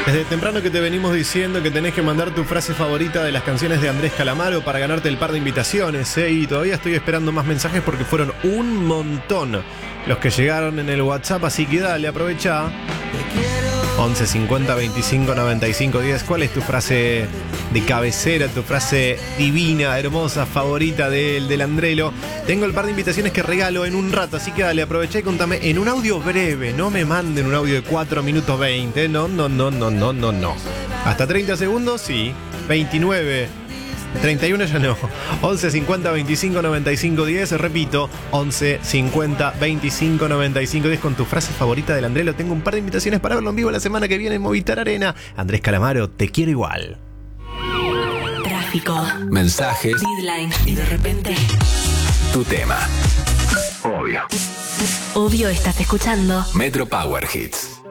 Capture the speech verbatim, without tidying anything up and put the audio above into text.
Desde temprano que te venimos diciendo que tenés que mandar tu frase favorita de las canciones de Andrés Calamaro para ganarte el par de invitaciones, ¿eh? Y todavía estoy esperando más mensajes porque fueron un montón los que llegaron en el WhatsApp, así que dale, aprovecha. once cincuenta veinticinco noventa y cinco diez. ¿Cuál es tu frase de cabecera, tu frase divina, hermosa, favorita del, del Andrelo? Tengo el par de invitaciones que regalo en un rato, así que dale, aprovecha y contame en un audio breve. No me manden un audio de cuatro minutos veinte. No, no, no, no, no, no, no. Hasta treinta segundos, sí. veintinueve. treinta y uno ya no. once cincuenta veinticinco noventa y cinco diez. Repito, once cincuenta veinticinco noventa y cinco diez con tu frase favorita del Andrelo. Tengo un par de invitaciones para verlo en vivo la semana que viene en Movistar Arena. Andrés Calamaro, te quiero igual. Tráfico, mensajes, deadline y de repente tu tema. Obvio. Obvio estás escuchando Metro Power Hits.